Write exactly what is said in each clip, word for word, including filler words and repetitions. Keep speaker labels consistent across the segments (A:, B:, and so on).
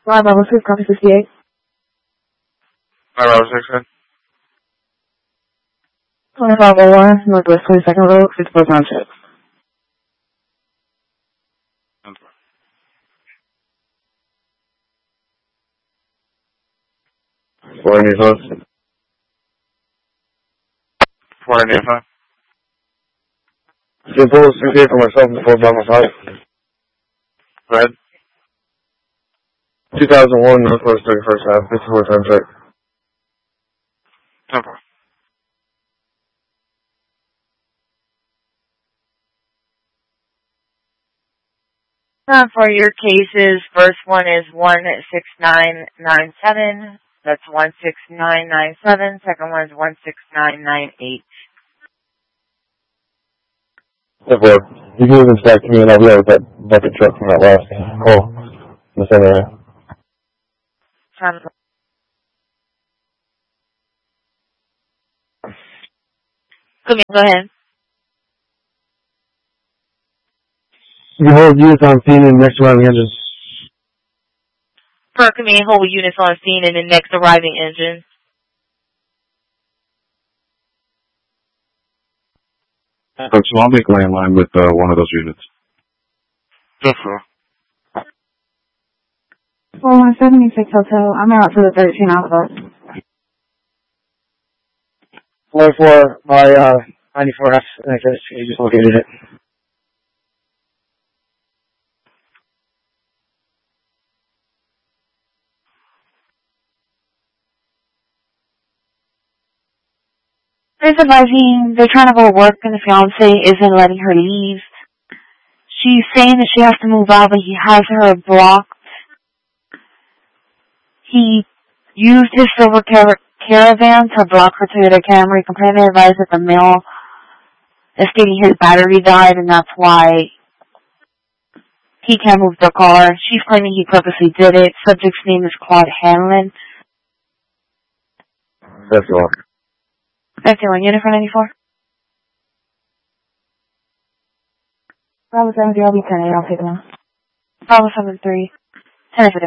A: Five Bravo six, copy sixty-eight.
B: Five Bravo six, good.
A: Twenty-five oh one, Northwest twenty-second Road, fifty-four pound check.
C: Four in your phone.
B: Four in your phone.
C: You pull this through here for myself before by my side.
B: Go ahead.
C: two thousand one, Northwest thirty-first Ave, fifty-four pound check.
B: No problem.
D: Uh, for your cases, first one is one six nine nine seven. That's one six nine nine seven. Second one is one six nine nine eight.
C: So four. You can even stack to me and I'll be out with that bucket truck from that last call. In the same area.
D: Um, Come in, go ahead.
C: You can hold units on scene and next arriving engine.
D: Per command, hold units on scene and the next arriving engine.
E: Coach, so I'll make landline with uh, one of those units.
B: Yes, sir.
A: four one seventy-six Hotel, I'm out to the thirteen Alpha.
C: four four by uh, ninety-four F, I guess you just located it.
A: They're advising they're trying to go to work and the fiance isn't letting her leave. She's saying that she has to move out, but he has her blocked. He used his silver car- caravan to block her Toyota Camry. Complainant advised that the male is stating his battery died, and that's why he can't move the car. She's claiming he purposely did it. Subject's name is Claude Hanlon.
C: That's all.
A: That's the one. Unit for ninety-four. Bravo seven zero, I'll be ten eight, I'll take them out. Bravo seven three, ten eight.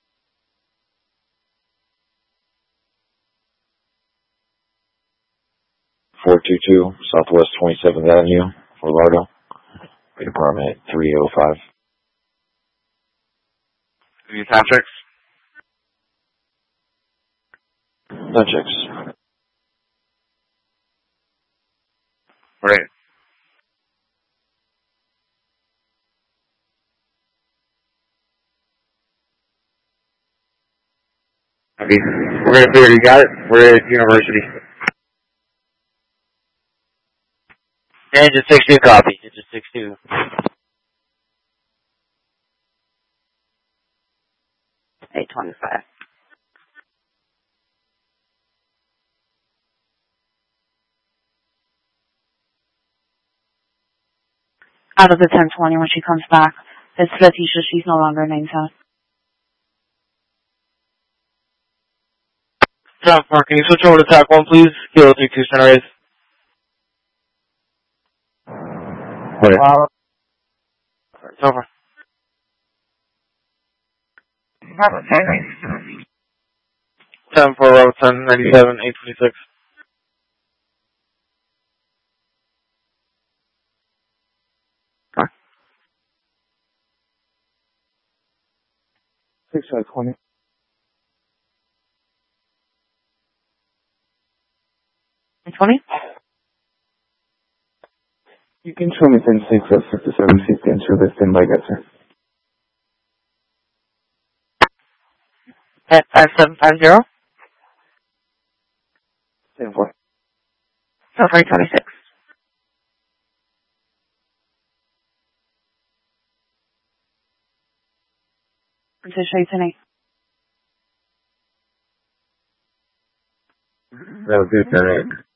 F: four two two, Southwest twenty-seventh Avenue, Fort Lauderdale. Department three oh five.
B: Any time checks?
F: No checks.
B: Right.
C: Okay. We're going to figure you got it. We're at University.
G: Engine six two, copy. Engine six two.
A: eight twenty-five. Out of the ten twenty when she comes back. It's Letitia, she's no longer named out.
B: John Park, can you switch over to T A C one, please? Kilo three two, center raise.
C: What?
B: Wow. It's over. ten four, row ten ninety-seven, eight twenty-six.
C: six five twenty.
A: twenty?
C: You can show me ten six at fifty-seven fifty and show this in by guys, sir.
D: At five seven five zero?
C: ten four.
D: So three twenty-six.
A: Princess Shade ten eight.
C: That was good, ten eight.